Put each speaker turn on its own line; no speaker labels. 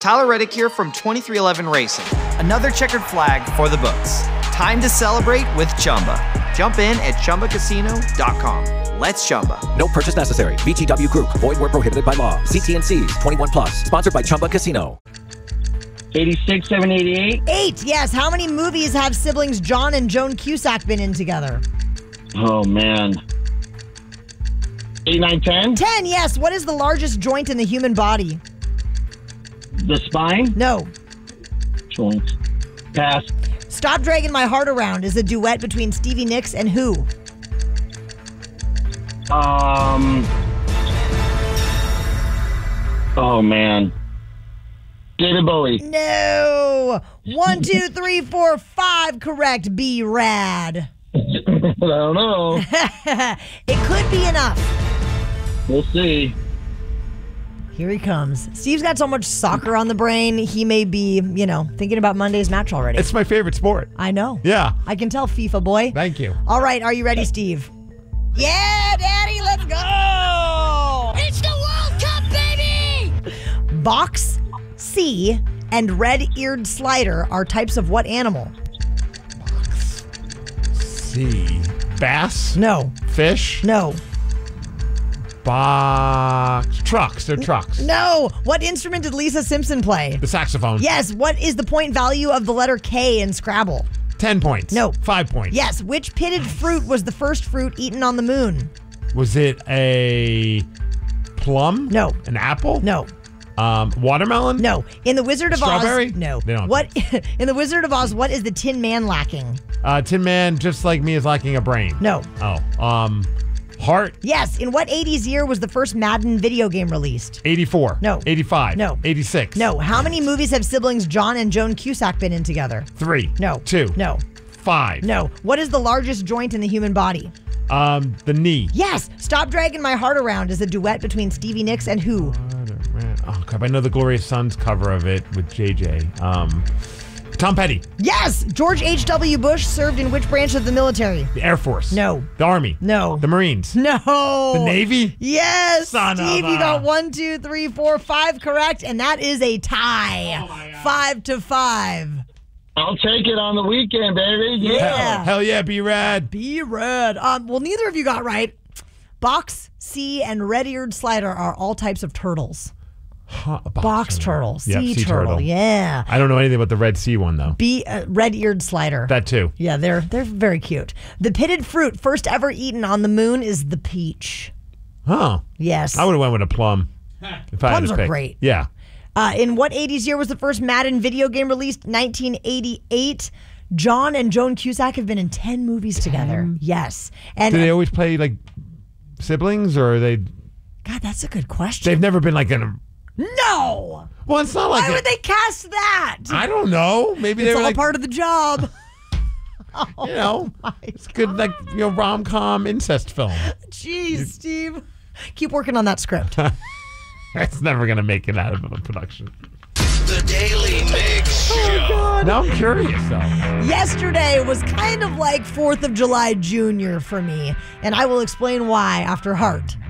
Tyler Reddick here from 23XI Racing. Another checkered flag for the books. Time to celebrate with Chumba. Jump in at ChumbaCasino.com. Let's Chumba.
No purchase necessary. VGW Group. Void where prohibited by law. See T&Cs. 21 plus. Sponsored by Chumba Casino.
86, 7, 88.
8, yes. How many movies have siblings John and Joan Cusack been in together?
Oh, man. 8, 9, 10.
10, yes. What is the largest joint in the human body?
The spine.
No.
Joint. Pass.
Stop Dragging My Heart Around is a duet between Stevie Nicks and who?
Oh, man. David Bowie.
No. 1, 2, 3, 4, 5. Correct. Be rad.
I don't know.
It could be enough.
We'll see.
Here he comes. Steve's got so much soccer on the brain, he may be, thinking about Monday's match already.
It's my favorite sport.
I know.
Yeah.
I can tell, FIFA boy.
Thank you.
All right, are you ready, Steve? Yeah, Daddy, let's go!
It's the World Cup, baby!
Box, sea, and red-eared slider are types of what animal?
Sea. Bass?
No.
Fish?
No.
Box. Trucks. They're trucks.
No. What instrument did Lisa Simpson play?
The saxophone.
Yes. What is the point value of the letter K in Scrabble?
10 points.
No.
5 points.
Yes. Which pitted fruit was the first fruit eaten on the moon?
Was it a plum?
No.
An apple?
No.
Watermelon?
No. In The Wizard of
Strawberry?
Oz. No.
They don't.
What in The Wizard of Oz, what is the Tin Man lacking?
Tin Man, just like me, is lacking a brain.
No.
Oh. Heart?
Yes. In what 80s year was the first Madden video game released?
84.
No.
85.
No.
86.
No. How many movies have siblings John and Joan Cusack been in together?
3.
No.
2.
No.
5.
No. What is the largest joint in the human body?
The knee.
Yes. Stop Dragging My Heart Around is a duet between Stevie Nicks and who?
Oh, crap. I know the Glorious Sons cover of it with JJ. Tom Petty.
Yes. George H.W. Bush served in which branch of the military?
The Air Force.
No.
The Army.
No.
The Marines.
No.
The Navy?
Yes.
Son of
Steve,
a-
you got 1, 2, 3, 4, 5 correct, and that is a tie. 5-5.
I'll take it on the weekend, baby. Yeah.
Hell yeah, be rad.
Be red. Well, neither of you got right. Box, sea, and red-eared slider are all types of turtles. Box turtle,
Yep,
sea
sea
turtle.
turtle.
Yeah.
I don't know anything about the Red Sea one, though.
Red-eared slider.
That too.
Yeah, they're very cute. The pitted fruit first ever eaten on the moon is the peach.
Oh.
Yes.
I would have went with a plum. If I had
Plums
to
are
pick.
great.
Yeah.
In what 80s year was the first Madden video game released? 1988. John and Joan Cusack have been in 10 movies together. Yes. And
Do they always play like siblings, or are they?
God, that's a good question.
They've never been like in a.
No.
Well, it's not like.
Why would they cast that?
I don't know. Maybe
It's
they were
all
like
part of the job.
you know, it's good like rom-com incest film.
Jeez, Steve. Keep working on that script.
It's never gonna make it out of a production.
The Daily Mix Show.
Now I'm curious though.
Yesterday was kind of like 4th of July Junior for me, and I will explain why after Heart.